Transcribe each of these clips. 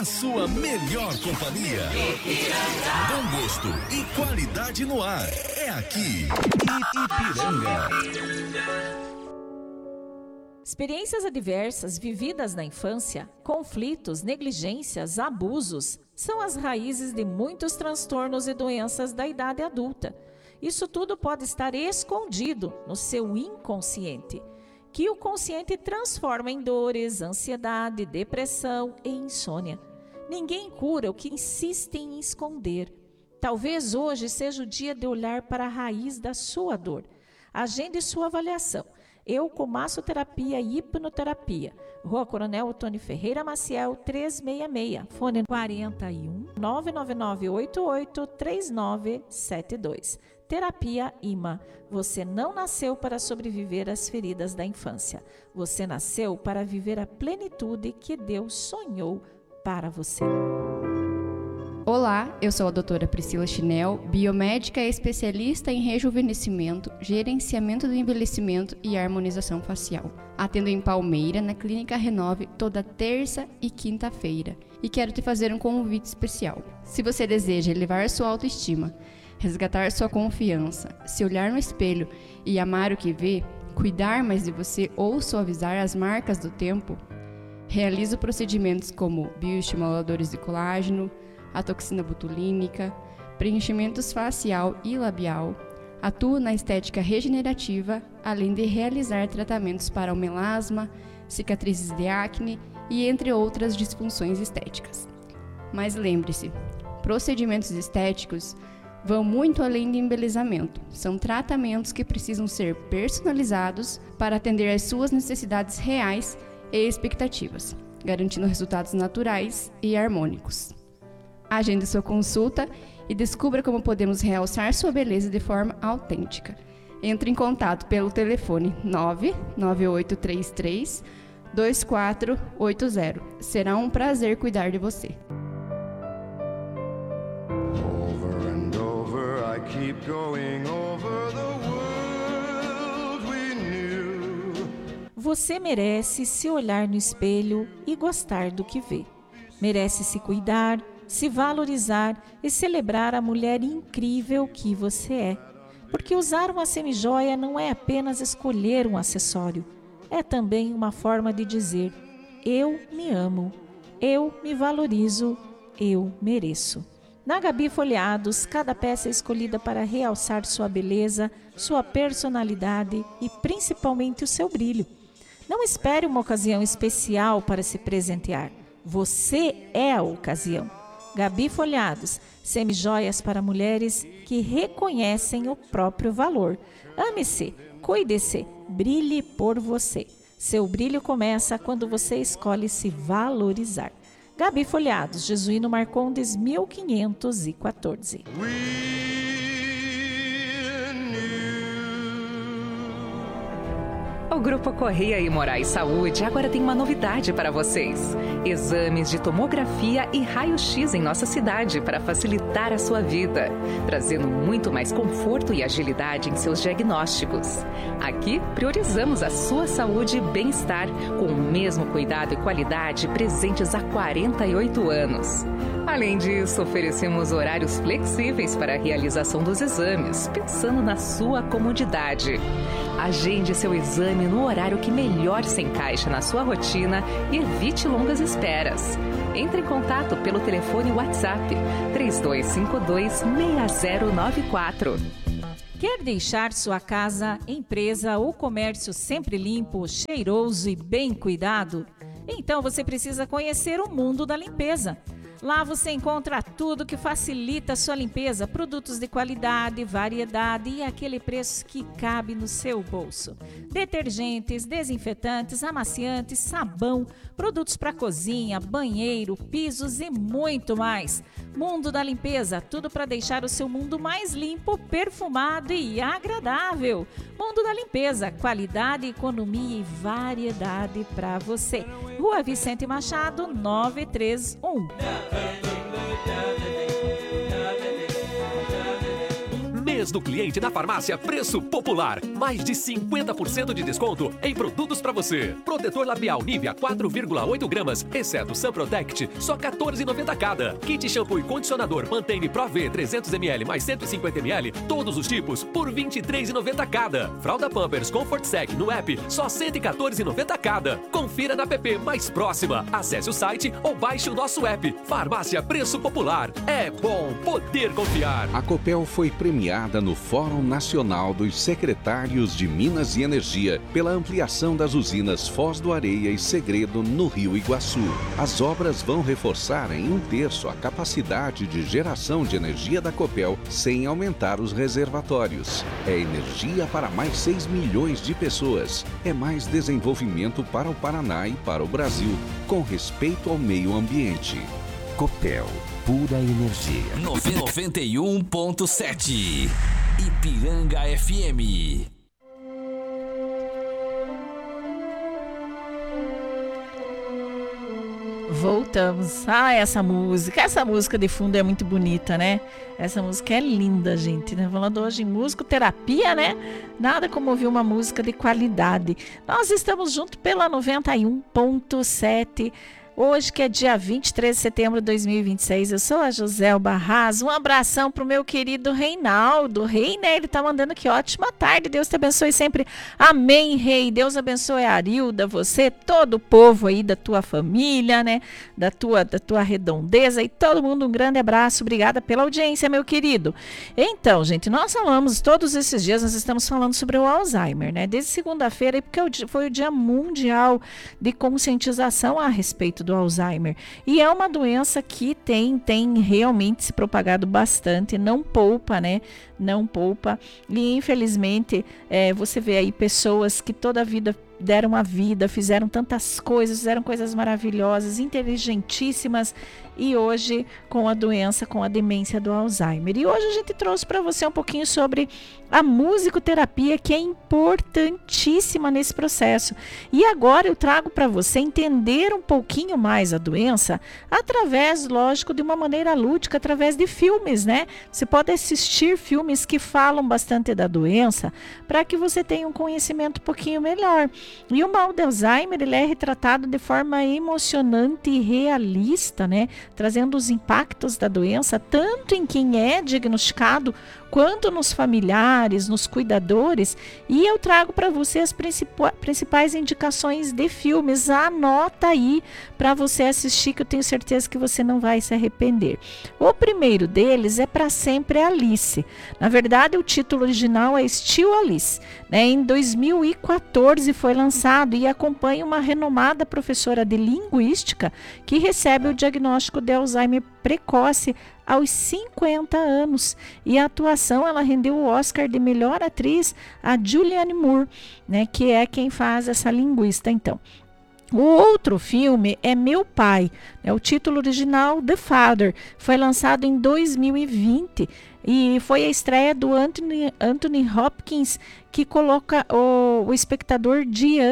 a sua melhor companhia. Bom gosto e qualidade no ar. É aqui, Ipiranga. Experiências adversas vividas na infância, conflitos, negligências, abusos, são as raízes de muitos transtornos e doenças da idade adulta. Isso tudo pode estar escondido no seu inconsciente, que o consciente transforma em dores, ansiedade, depressão e insônia. Ninguém cura o que insiste em esconder. Talvez hoje seja o dia de olhar para a raiz da sua dor. Agende sua avaliação. Eu com massoterapia e hipnoterapia. Rua Coronel Otônio Ferreira Maciel, 366. Fone 41 999 88 3972. Terapia IMA. Você não nasceu para sobreviver às feridas da infância. Você nasceu para viver a plenitude que Deus sonhou para você. Olá, eu sou a doutora Priscila Chinel, biomédica e especialista em rejuvenescimento, gerenciamento do envelhecimento e harmonização facial. Atendo em Palmeira, na Clínica Renove, toda terça e quinta-feira. E quero te fazer um convite especial. Se você deseja elevar sua autoestima, resgatar sua confiança, se olhar no espelho e amar o que vê, cuidar mais de você ou suavizar as marcas do tempo, realizo procedimentos como bioestimuladores de colágeno, a toxina botulínica, preenchimentos facial e labial, atuo na estética regenerativa, além de realizar tratamentos para o melasma, cicatrizes de acne e entre outras disfunções estéticas. Mas lembre-se, procedimentos estéticos vão muito além de embelezamento. São tratamentos que precisam ser personalizados para atender às suas necessidades reais e expectativas, garantindo resultados naturais e harmônicos. Agende sua consulta e descubra como podemos realçar sua beleza de forma autêntica. Entre em contato pelo telefone 99833 2480. Será um prazer cuidar de você. Over and over, I keep going over the world we knew. Você merece se olhar no espelho e gostar do que vê. Merece se cuidar, se valorizar e celebrar a mulher incrível que você é. Porque usar uma semijoia não é apenas escolher um acessório, é também uma forma de dizer: eu me amo, eu me valorizo, eu mereço. Na Gabi Folheados, cada peça é escolhida para realçar sua beleza, sua personalidade e principalmente o seu brilho. Não espere uma ocasião especial para se presentear. Você é a ocasião. Gabi Folheados, semijoias para mulheres que reconhecem o próprio valor. Ame-se, cuide-se, brilhe por você. Seu brilho começa quando você escolhe se valorizar. Gabi Folheados, Jesuíno Marcondes, 1514. O Grupo Correia e Moraes Saúde agora tem uma novidade para vocês. Exames de tomografia e raio-x em nossa cidade para facilitar a sua vida, trazendo muito mais conforto e agilidade em seus diagnósticos. Aqui priorizamos a sua saúde e bem-estar com o mesmo cuidado e qualidade presentes há 48 anos. Além disso, oferecemos horários flexíveis para a realização dos exames, pensando na sua comodidade. Agende seu exame no horário que melhor se encaixa na sua rotina e evite longas esperas. Entre em contato pelo telefone WhatsApp 3252-6094. Quer deixar sua casa, empresa ou comércio sempre limpo, cheiroso e bem cuidado? Então você precisa conhecer o mundo da limpeza. Lá você encontra tudo que facilita a sua limpeza, produtos de qualidade, variedade e aquele preço que cabe no seu bolso. Detergentes, desinfetantes, amaciantes, sabão, produtos para cozinha, banheiro, pisos e muito mais. Mundo da Limpeza, tudo para deixar o seu mundo mais limpo, perfumado e agradável. Mundo da Limpeza, qualidade, economia e variedade para você. Rua Vicente Machado, 931. Mês do cliente na farmácia Preço Popular. Mais de 50% de desconto em produtos para você. Protetor labial Nivea 4,8 gramas, exceto Sun Protect, só R$ 14,90 cada. Kit shampoo e condicionador Pantene Pro V 300ml mais 150ml, todos os tipos, por R$ 23,90 cada. Fralda Pampers Comfort Sec no app, só R$ 114,90 cada. Confira na app mais próxima. Acesse o site ou baixe o nosso app. Farmácia Preço Popular. É bom poder confiar. A Copel foi premiada no Fórum Nacional dos Secretários de Minas e Energia pela ampliação das usinas Foz do Areia e Segredo no Rio Iguaçu. As obras vão reforçar em 1/3 a capacidade de geração de energia da Copel sem aumentar os reservatórios. É energia para mais 6 milhões de pessoas. É mais desenvolvimento para o Paraná e para o Brasil, com respeito ao meio ambiente. Copel, pura energia. 91.7 Ipiranga FM. Voltamos. Essa música de fundo é muito bonita, né? Essa música é linda, gente, né? Falando hoje em musicoterapia, né? Nada como ouvir uma música de qualidade. Nós estamos juntos pela 91.7. Hoje, que é dia 23 de setembro de 2026, eu sou a Joselba Arraso. Um abração pro meu querido Reinaldo. Rei, né? Ele tá mandando aqui, ótima tarde, Deus te abençoe sempre. Amém, Rei. Deus abençoe a Arilda, você, todo o povo aí da tua família, né? Da tua redondeza e todo mundo, um grande abraço. Obrigada pela audiência, meu querido. Então, gente, nós falamos, todos esses dias nós estamos falando sobre o Alzheimer, né? Desde segunda-feira, porque foi o Dia Mundial de Conscientização a respeito do Alzheimer. E é uma doença que tem realmente se propagado bastante, não poupa, né? Não poupa. E infelizmente você vê aí pessoas que toda a vida deram a vida, fizeram tantas coisas, fizeram coisas maravilhosas, inteligentíssimas, e hoje com a doença, com a demência do Alzheimer. E hoje a gente trouxe para você um pouquinho sobre a musicoterapia, que é importantíssima nesse processo. E agora eu trago para você entender um pouquinho mais a doença através, lógico, de uma maneira lúdica, através de filmes, né? Você pode assistir filmes que falam bastante da doença para que você tenha um conhecimento um pouquinho melhor. E o mal de Alzheimer, ele é retratado de forma emocionante e realista, né? Trazendo os impactos da doença, tanto em quem é diagnosticado, quanto nos familiares, nos cuidadores. E eu trago para você as principais indicações de filmes. Anota aí para você assistir, que eu tenho certeza que você não vai se arrepender. O primeiro deles é Para Sempre Alice. Na verdade, o título original é Still Alice, né? Em 2014 foi lançado e acompanha uma renomada professora de linguística que recebe o diagnóstico de Alzheimer precoce aos 50 anos. E a atuação, ela rendeu o Oscar de melhor atriz a Julianne Moore, né, que é quem faz essa linguista. Então, o outro filme é Meu Pai, né, o título original The Father, foi lançado em 2020 e foi a estreia do Anthony Hopkins, que coloca o espectador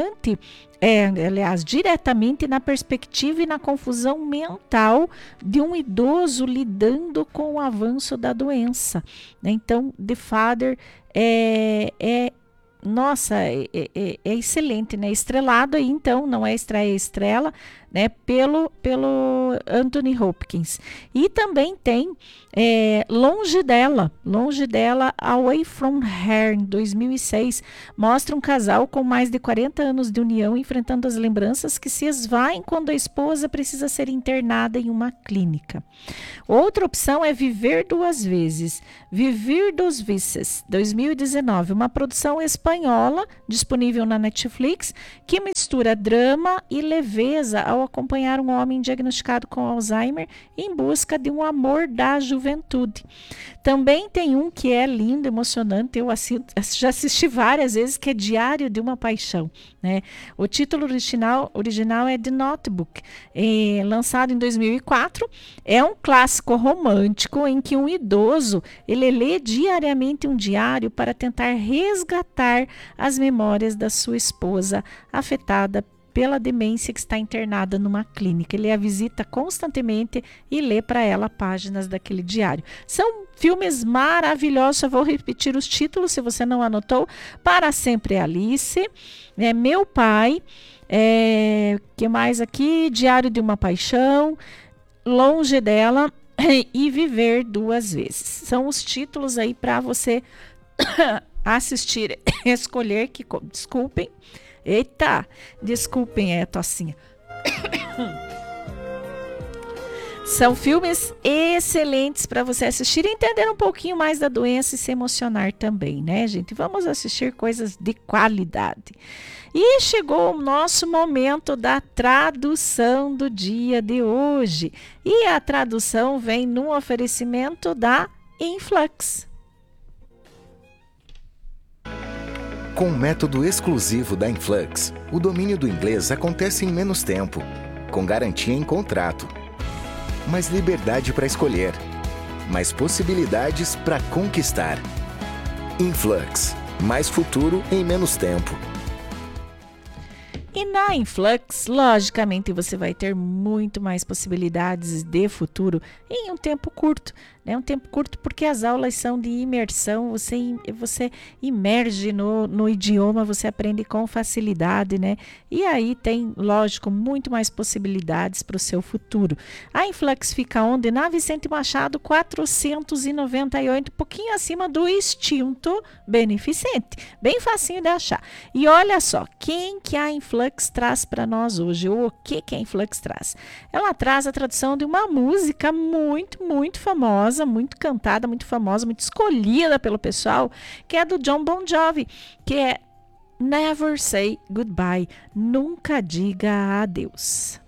diretamente na perspectiva e na confusão mental de um idoso lidando com o avanço da doença. Então, The Father é excelente, né? Estrelado aí, então, não é estreia, é estrela, né? Pelo Anthony Hopkins. E também tem Longe Dela, Away From Her, em 2006, mostra um casal com mais de 40 anos de união enfrentando as lembranças que se esvaem quando a esposa precisa ser internada em uma clínica. Outra opção é Viver Duas Vezes, Vivir dos Vices, 2019, uma produção espanhola disponível na Netflix que mistura drama e leveza ao acompanhar um homem diagnosticado com Alzheimer em busca de um amor da juventude. Também tem um que é lindo, emocionante, eu já assisti várias vezes, que é Diário de uma Paixão, né? O título original é The Notebook, lançado em 2004. É um clássico romântico em que um idoso ele lê diariamente um diário para tentar resgatar as memórias da sua esposa afetada pela demência que está internada numa clínica. Ele a visita constantemente e lê para ela páginas daquele diário. São filmes maravilhosos, eu vou repetir os títulos se você não anotou. Para Sempre Alice, Meu Pai, que mais aqui? Diário de uma Paixão, Longe Dela e Viver Duas Vezes. São os títulos aí para você assistir, escolher, desculpem, tocinha. São filmes excelentes para você assistir e entender um pouquinho mais da doença e se emocionar também, né, gente? Vamos assistir coisas de qualidade. E chegou o nosso momento da tradução do dia de hoje. E a tradução vem no oferecimento da Influx. Com o método exclusivo da Influx, o domínio do inglês acontece em menos tempo, com garantia em contrato. Mais liberdade para escolher, mais possibilidades para conquistar. Influx, mais futuro em menos tempo. E na Influx, logicamente, você vai ter muito mais possibilidades de futuro em um tempo curto. Né? Um tempo curto porque as aulas são de imersão, você imerge no idioma, você aprende com facilidade, né? E aí tem, lógico, muito mais possibilidades para o seu futuro. A Influx fica onde? Na Vicente Machado 498, um pouquinho acima do Extinto Beneficente. Bem facinho de achar. E olha só, quem que a Influx traz para nós hoje? Ou o que a Influx traz? Ela traz a tradução de uma música muito, muito famosa, muito cantada, muito famosa, muito escolhida pelo pessoal, que é do John Bon Jovi, que é Never Say Goodbye, Nunca Diga Adeus.